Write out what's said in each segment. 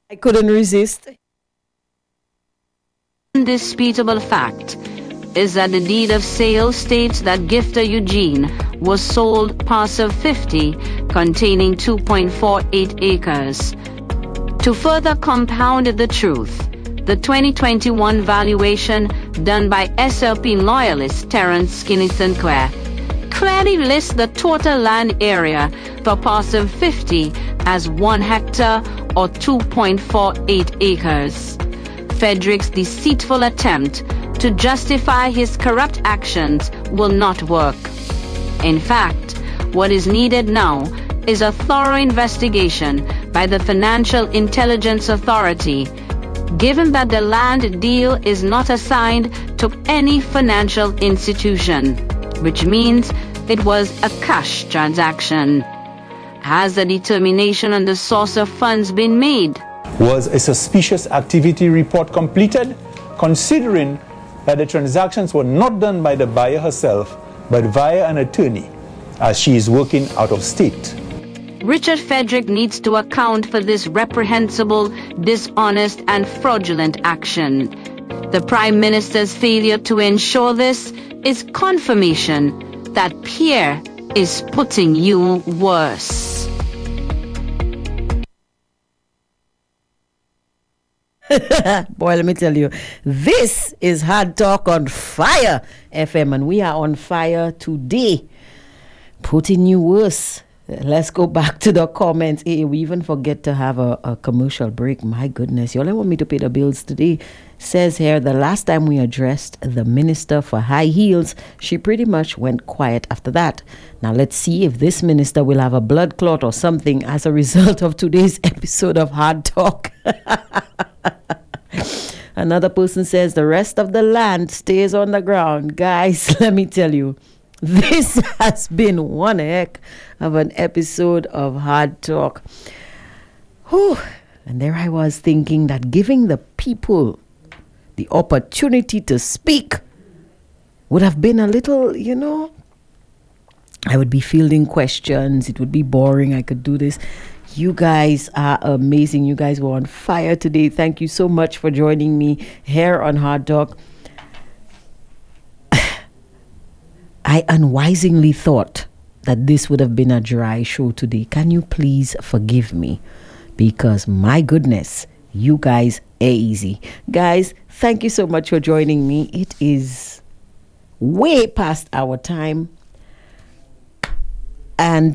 I couldn't resist. Indisputable fact is that the deed of sale states that Gifter Eugene was sold parcel 50 containing 2.48 acres. To further compound the truth, the 2021 valuation done by SLP loyalist Terence Skinny Sinclair clearly lists the total land area for parcel 50 as 1 hectare or 2.48 acres. Frederick's deceitful attempt to justify his corrupt actions will not work. In fact, what is needed now is a thorough investigation by the Financial Intelligence Authority, given that the land deal is not assigned to any financial institution, which means it was a cash transaction. Has a determination on the source of funds been made? Was a suspicious activity report completed, considering that the transactions were not done by the buyer herself, but via an attorney, as she is working out of state? Richard Frederick needs to account for this reprehensible, dishonest, and fraudulent action. The Prime Minister's failure to ensure this is confirmation that Pierre is putting you worse. Boy, let me tell you, this is Hard Talk on Fire FM, and we are on fire today. Putting you worse. Let's go back to the comments. Hey, we even forget to have a commercial break. My goodness, y'all want me to pay the bills today. Says here, the last time we addressed the minister for high heels, she pretty much went quiet after that. Now let's see if this minister will have a blood clot or something as a result of today's episode of Hard Talk. Another person says the rest of the land stays on the ground. Guys, let me tell you, this has been one heck of an episode of Hard Talk. Whew. And there I was thinking that giving the people the opportunity to speak would have been a little, I would be fielding questions. It would be boring. I could do this. You guys are amazing. You guys were on fire today. Thank you so much for joining me here on Hard Talk. I unwisely thought that this would have been a dry show today. Can you please forgive me? Because my goodness, you guys are easy. Guys, thank you so much for joining me. It is way past our time. And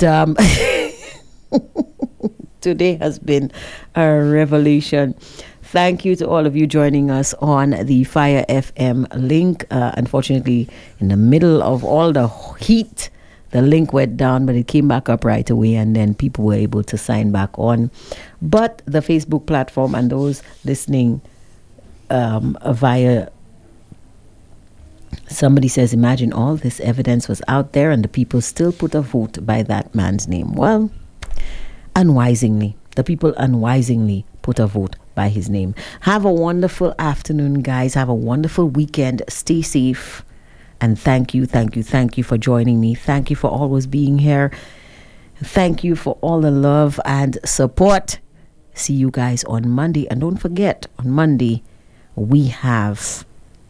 today has been a revelation. Thank you to all of you joining us on the Fire FM link. Unfortunately, in the middle of all the heat, the link went down, but it came back up right away, and then people were able to sign back on. But the Facebook platform and those listening via, somebody says, imagine all this evidence was out there and the people still put a vote by that man's name. Well, unwisely, the people unwisely put a vote by his name. Have a wonderful afternoon, guys. Have a wonderful weekend. Stay safe. And thank you for joining me. Thank you for always being here. Thank you for all the love and support. See you guys on Monday. And don't forget, on Monday, we have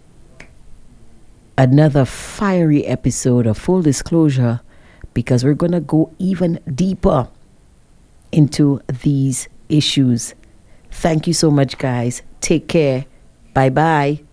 another fiery episode of Full Disclosure, because we're going to go even deeper into these issues. Thank you so much, guys. Take care. Bye-bye.